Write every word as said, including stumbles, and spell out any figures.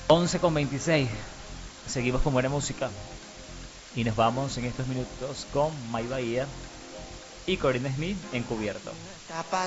once con veintiséis. Seguimos con buena música. Y nos vamos en estos minutos con May Bahía y Corinne Smith, Encubierto.